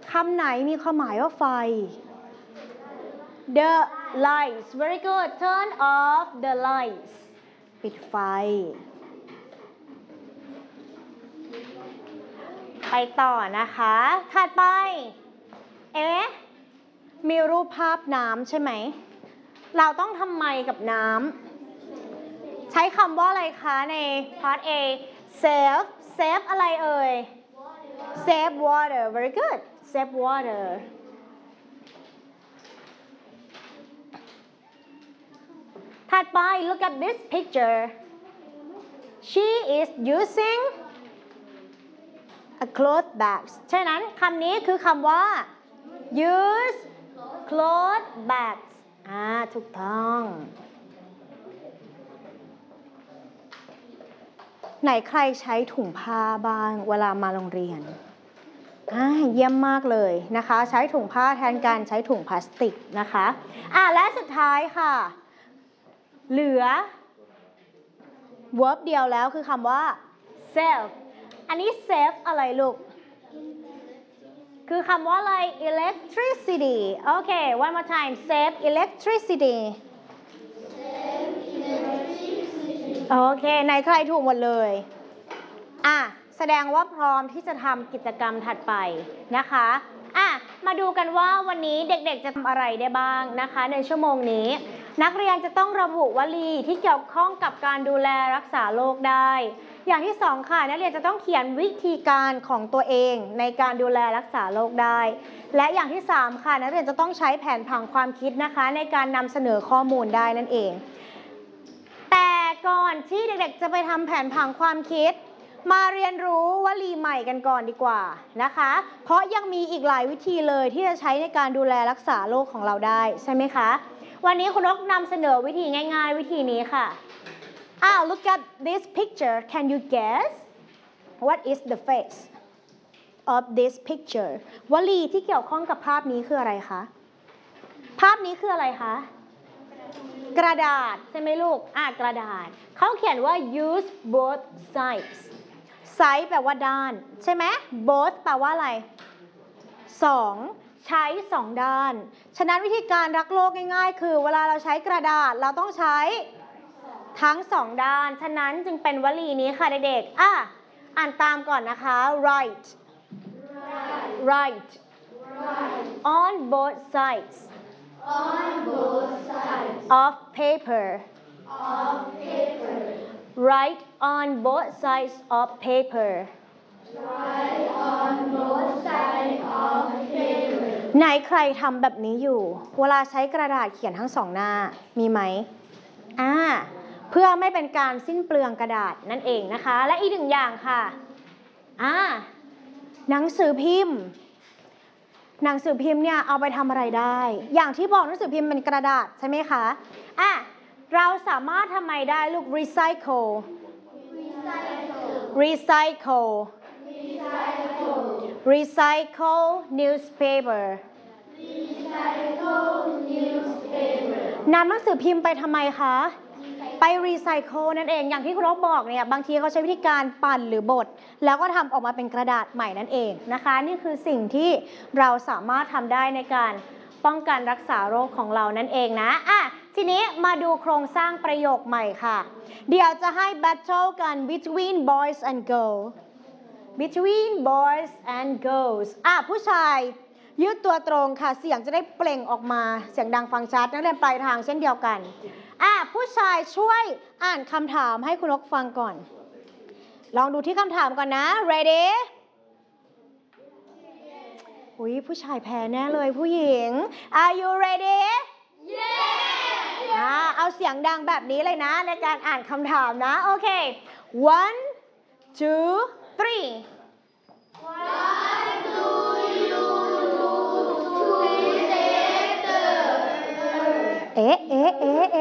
คำไหนมีความหมายว่าไฟ The lights very good turn off the lights ปิดไฟไปต่อนะคะถัดไปมีรูปภาพน้ำใช่ไหมเราต้องทำไมกับน้ำใช้คำว่าอะไรคะใน part A save อะไรเอ่ย save water very good save water ถัดไป look at this picture she is using a cloth bag ฉะนั้นคำนี้คือคำว่า use cloth bags ถูกต้องไหนใครใช้ถุงผ้าบ้างเวลามาโรงเรียนเยี่ยมมากเลยนะคะใช้ถุงผ้าแทนการใช้ถุงพลาสติกนะคะและสุดท้ายค่ะเหลือ verb เดียวแล้วคือคำว่า save อันนี้ save อะไรลูกคือคำว่าอะไร electricity โอเค one more time save electricity โอเคไหนใครถูกหมดเลยแสดงว่าพร้อมที่จะทำกิจกรรมถัดไปนะคะมาดูกันว่าวันนี้เด็กๆจะทำอะไรได้บ้างนะคะในชั่วโมงนี้นักเรียนจะต้องระบุวลีที่เกี่ยวข้องกับการดูแลรักษาโรคได้อย่างที่2ค่ะนักเรียนจะต้องเขียนวิธีการของตัวเองในการดูแลรักษาโรคได้และอย่างที่3ค่ะนักเรียนจะต้องใช้แผนผังความคิดนะคะในการนำเสนอข้อมูลได้นั่นเองแต่ก่อนที่เด็กๆจะไปทำแผนผังความคิดมาเรียนรู้วลีใหม่กันก่อนดีกว่านะคะเพราะยังมีอีกหลายวิธีเลยที่จะใช้ในการดูแลรักษาโรคของเราได้ใช่ไหมคะวันนี้คุณนกนำเสนอวิธีง่ายๆวิธีนี้ค่ะlook at this picture can you guess what is the face of this picture วลีที่เกี่ยวข้องกับภาพนี้คืออะไรคะภาพนี้คืออะไรคะกระดาษใช่ไหมลูกกระดาษเขาเขียนว่า use both sides side แปลว่าด้านใช่ไหม both แปลว่าอะไร2ใช้2ด้านฉะนั้นวิธีการรักโลกง่ายๆคือเวลาเราใช้กระดาษเราต้องใช้ทั้ง2ด้านฉะนั้นจึงเป็นวลีนี้ค่ะเด็กๆอ่านตามก่อนนะคะ write on both sides of paper write on both sides of paper ไหนใครทำแบบนี้อยู่เวลาใช้กระดาษเขียนทั้ง2หน้ามีไหมเพื่อไม่เป็นการสิ้นเปลืองกระดาษนั่นเองนะคะและอีกหนึ่งอย่างค่ะหนังสือพิมพ์เนี่ยเอาไปทำอะไรได้อย่างที่บอกหนังสือพิมพ์เป็นกระดาษใช่ไหมคะเราสามารถทำไมได้ลูก recycle newspaper นำหนังสือพิมพ์ไปทำไมคะไปรีไซเคิลนั่นเองอย่างที่คุณรบบอกเนี่ยบางทีเขาใช้วิธีการปั่นหรือบดแล้วก็ทำออกมาเป็นกระดาษใหม่นั่นเองนะคะนี่คือสิ่งที่เราสามารถทำได้ในการป้องกันรักษาโรคของเรานั่นเองนะทีนี้มาดูโครงสร้างประโยคใหม่ค่ะเดี๋ยวจะให้ battle กัน between boys and girls ผู้ชายยืดตัวตรงค่ะเสียงจะได้เปล่งออกมาเสียงดังฟังชัดนักเรียนปลายทางเช่นเดียวกันผู้ชายช่วยอ่านคำถามให้คุณนกฟังก่อนลองดูที่คำถามก่อนนะ ready ผู้ชายแพ้แน่เลยผู้หญิง are you ready yeah เอาเสียงดังแบบนี้เลยนะในการอ่านคำถามนะโอเค 1 2 3 What do you do to recycle?